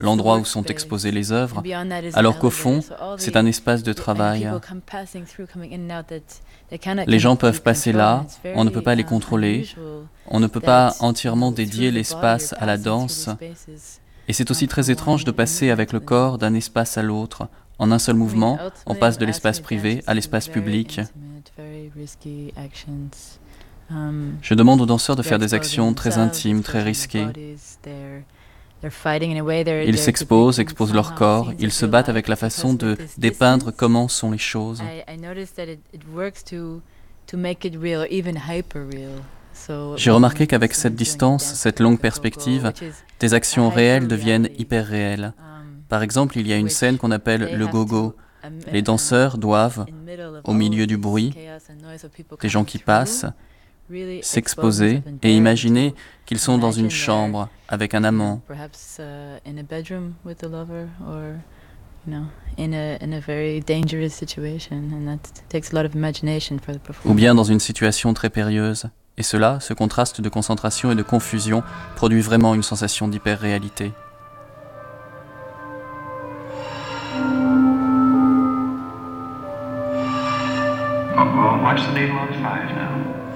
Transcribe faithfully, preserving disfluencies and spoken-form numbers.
l'endroit où sont exposées les œuvres, alors qu'au fond, c'est un espace de travail. Les gens peuvent passer là, on ne peut pas les contrôler, on ne peut pas entièrement dédier l'espace à la danse, et c'est aussi très étrange de passer avec le corps d'un espace à l'autre. En un seul mouvement, on passe de l'espace privé à l'espace public. Je demande aux danseurs de faire des actions très intimes, très risquées. Ils s'exposent, exposent leur corps, ils se battent avec la façon de dépeindre comment sont les choses. J'ai remarqué qu'avec cette distance, cette longue perspective, des actions réelles deviennent hyper réelles. Par exemple, il y a une scène qu'on appelle le go-go. Les danseurs doivent, au milieu du bruit, des gens qui passent, s'exposer et imaginer qu'ils sont dans une chambre avec un amant. Ou bien dans une situation très périlleuse. Et cela, ce contraste de concentration et de confusion, produit vraiment une sensation d'hyper-réalité. Uh-oh, watch the needle on five now.